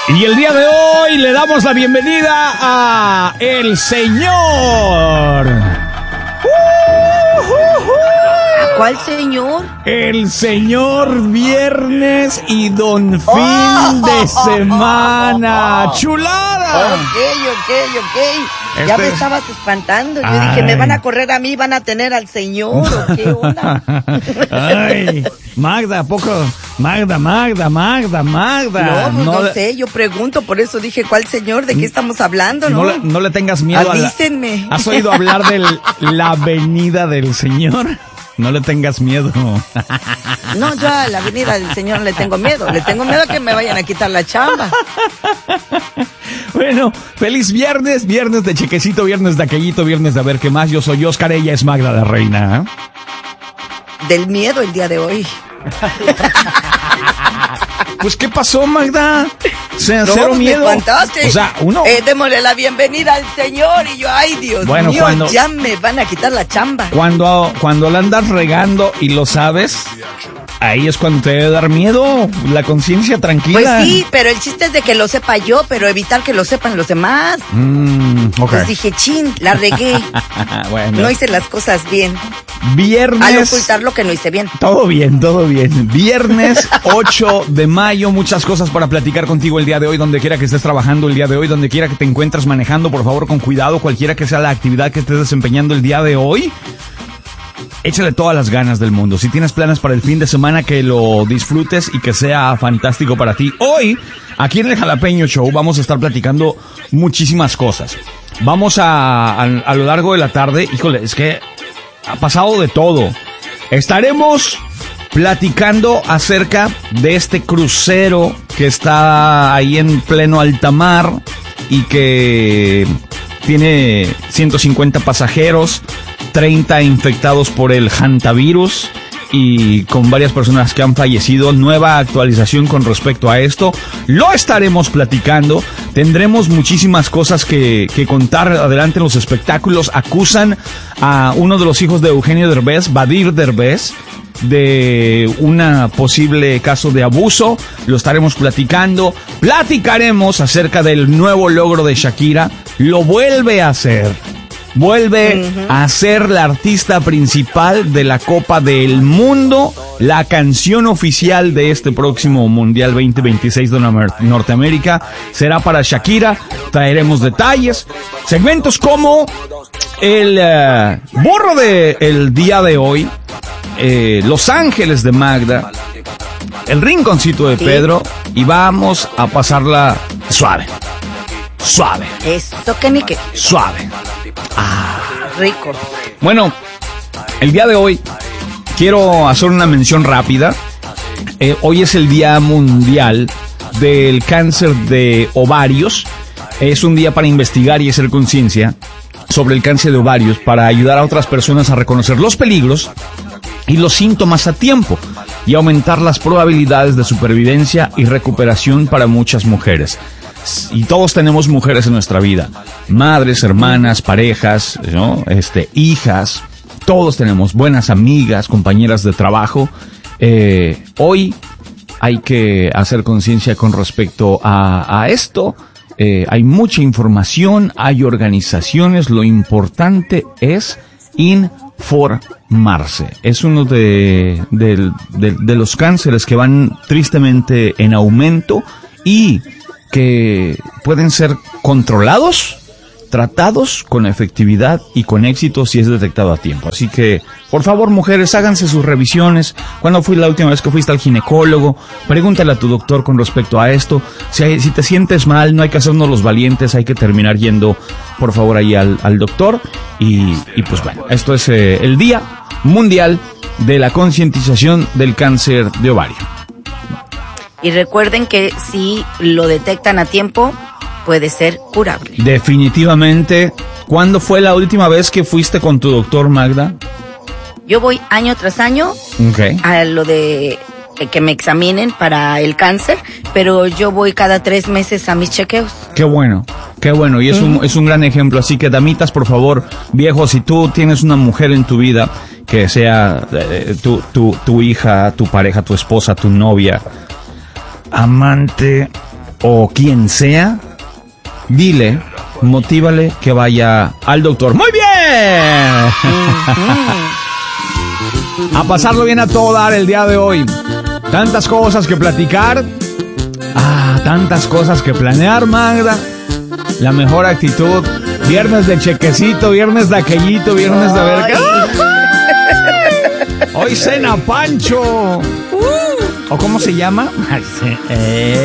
Y el día de hoy le damos la bienvenida a el señor. ¿Cuál señor? El señor Viernes y don Fin de Semana. ¡Chulada! Ok. Ya me estabas espantando. Yo dije, me van a correr a mí, van a tener al señor. ¿O qué onda? Ay, Magda, ¿a poco? Magda. No sé, yo pregunto, por eso dije, ¿cuál señor? ¿De qué estamos hablando? No le tengas miedo. Avísenme. ¿Has oído hablar de la venida del señor? No le tengas miedo. No, yo a la venida del señor le tengo miedo. Le tengo miedo a que me vayan a quitar la chamba. Bueno, feliz viernes de chequecito, viernes de aquellito, viernes de a ver qué más. Yo soy Oscar, ella es Magda la Reina. Del miedo el día de hoy. Pues, ¿qué pasó, Magda? O sea, no, cero miedo. Fantástico. O sea, uno... démosle la bienvenida al señor y yo, ay, Dios mío, ya me van a quitar la chamba. Cuando la andas regando y lo sabes, ahí es cuando te debe dar miedo, la conciencia tranquila. Pues sí, pero el chiste es de que lo sepa yo, pero evitar que lo sepan los demás. Okay. Pues dije, chin, la regué. Bueno. No hice las cosas bien. Viernes. Al ocultar lo que no hice bien. Todo bien. Viernes 8 de mayo, muchas cosas para platicar contigo el día de hoy, donde quiera que estés trabajando el día de hoy, donde quiera que te encuentres manejando, por favor, con cuidado, cualquiera que sea la actividad que estés desempeñando el día de hoy. Échale todas las ganas del mundo. Si tienes planes para el fin de semana, que lo disfrutes y que sea fantástico para ti. Hoy, aquí en el Jalapeño Show, vamos a estar platicando muchísimas cosas. Vamos a lo largo de la tarde, híjole, es que ha pasado de todo. Estaremos platicando acerca de este crucero que está ahí en pleno alta mar y que tiene 150 pasajeros, 30 infectados por el hantavirus y con varias personas que han fallecido. Nueva actualización con respecto a esto. Lo estaremos platicando. Tendremos muchísimas cosas que contar adelante en los espectáculos. Acusan a uno de los hijos de Eugenio Derbez, Badir Derbez, de una posible caso de abuso. Lo estaremos platicando. Platicaremos acerca del nuevo logro de Shakira. Lo vuelve a hacer. Vuelve a ser la artista principal de la Copa del Mundo. La canción oficial de este próximo Mundial 2026 de Norteamérica será para Shakira. Traeremos detalles, segmentos como el burro del día de hoy, Los Ángeles de Magda, el rinconcito de Pedro, y vamos a pasarla suave. Esto que ni qué. Suave. Rico. Bueno, el día de hoy quiero hacer una mención rápida. Hoy es el Día Mundial del Cáncer de Ovarios. Es un día para investigar y hacer conciencia sobre el cáncer de ovarios, para ayudar a otras personas a reconocer los peligros y los síntomas a tiempo y aumentar las probabilidades de supervivencia y recuperación para muchas mujeres. Y todos tenemos mujeres en nuestra vida, madres, hermanas, parejas, ¿no? Hijas, todos tenemos buenas amigas, compañeras de trabajo. Hoy hay que hacer conciencia con respecto a esto. Hay mucha información, hay organizaciones, lo importante es informarse. Es uno de los cánceres que van tristemente en aumento y que pueden ser controlados, tratados con efectividad y con éxito si es detectado a tiempo. Así que, por favor, mujeres, háganse sus revisiones. ¿Cuándo fue la última vez que fuiste al ginecólogo? Pregúntale a tu doctor con respecto a esto. Si te sientes mal, no hay que hacernos los valientes, hay que terminar yendo, por favor, ahí al doctor. Y pues bueno, esto es el Día Mundial de la Concientización del Cáncer de Ovario. Y recuerden que si lo detectan a tiempo, puede ser curable. Definitivamente. ¿Cuándo fue la última vez que fuiste con tu doctor, Magda? Yo voy año tras año a lo de que me examinen para el cáncer, pero yo voy cada 3 meses a mis chequeos. Qué bueno. Y es un gran ejemplo. Así que, damitas, por favor, viejos, si tú tienes una mujer en tu vida, que sea tu hija, tu pareja, tu esposa, tu novia, amante, o quien sea, dile, motívale que vaya al doctor. ¡Muy bien! A pasarlo bien a todo dar el día de hoy. Tantas cosas que platicar. Tantas cosas que planear, Magda. La mejor actitud. Viernes de chequecito, viernes de aquellito, viernes de verga. Hoy cena Pancho. ¿O cómo se llama?